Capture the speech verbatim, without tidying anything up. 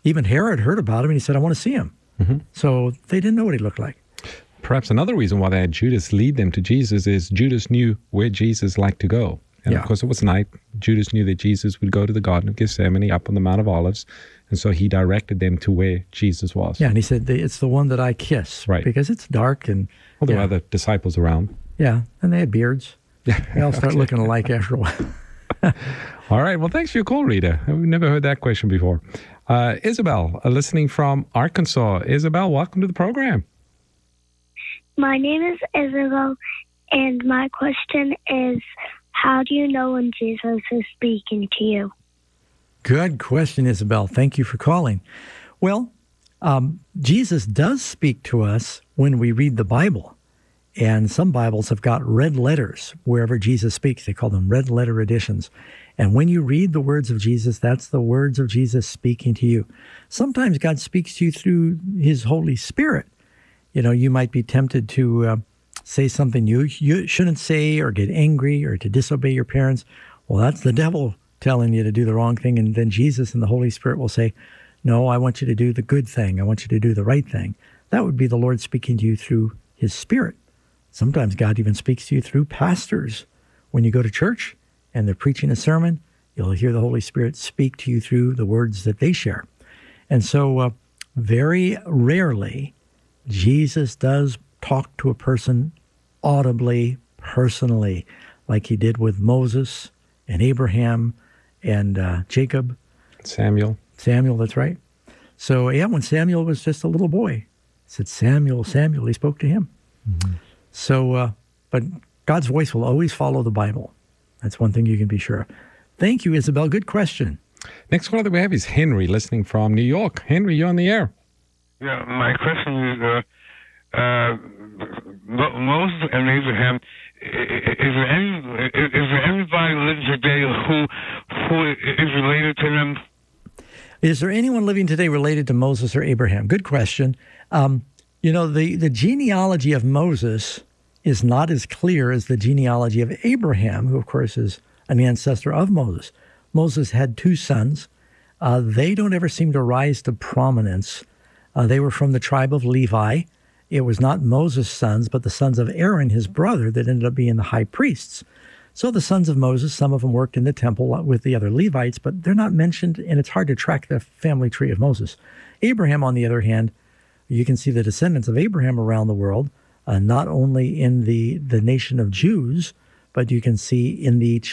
Even Herod heard about him, and he said, I want to see him. Mm-hmm. So they didn't know what he looked like. Perhaps another reason why they had Judas lead them to Jesus is Judas knew where Jesus liked to go. And Yeah. of course, it was night. Judas knew that Jesus would go to the Garden of Gethsemane up on the Mount of Olives. And so he directed them to where Jesus was. Yeah, and he said, it's the one that I kiss. Right. Because it's dark and, Well, there yeah. were other disciples around. yeah, and they had beards. They all start Okay. looking alike after a while. All right. Well, thanks for your call, Rita. We've never heard that question before. Uh, Isabel, uh, listening from Arkansas. Isabel, welcome to the program. My name is Isabel, and my question is, how do you know when Jesus is speaking to you? Good question, Isabel. Thank you for calling. Well, um, Jesus does speak to us when we read the Bible. And some Bibles have got red letters wherever Jesus speaks. They call them red letter editions. And when you read the words of Jesus, that's the words of Jesus speaking to you. Sometimes God speaks to you through his Holy Spirit. You know, you might be tempted to uh, say something you, you shouldn't say, or get angry, or to disobey your parents. Well, that's the devil telling you to do the wrong thing. And then Jesus and the Holy Spirit will say, no, I want you to do the good thing. I want you to do the right thing. That would be the Lord speaking to you through his Spirit. Sometimes God even speaks to you through pastors. When you go to church and they're preaching a sermon, you'll hear the Holy Spirit speak to you through the words that they share. And so uh, very rarely, Jesus does talk to a person audibly, personally, like he did with Moses and Abraham and uh, Jacob. Samuel. Samuel, that's right. So, yeah, when Samuel was just a little boy, he said, Samuel, Samuel, he spoke to him. Mm-hmm. So, uh, but God's voice will always follow the Bible. That's one thing you can be sure of. Thank you, Isabel. Good question. Next caller that we have is Henry, listening from New York. Henry, you're on the air. Yeah, my question is, uh, uh, Mo- Moses and Abraham, i- i- is there any, is there anybody living today who, who is related to them? Is there anyone living today related to Moses or Abraham? Good question. Um, you know, the, the genealogy of Moses is not as clear as the genealogy of Abraham, who, of course, is an ancestor of Moses. Moses had two sons. Uh, they don't ever seem to rise to prominence. Uh, they were from the tribe of Levi. It was not Moses' sons, but the sons of Aaron, his brother, that ended up being the high priests. So the sons of Moses, some of them worked in the temple with the other Levites, but they're not mentioned, and it's hard to track the family tree of Moses. Abraham, on the other hand, you can see the descendants of Abraham around the world, uh, not only in the, the nation of Jews, but you can see in the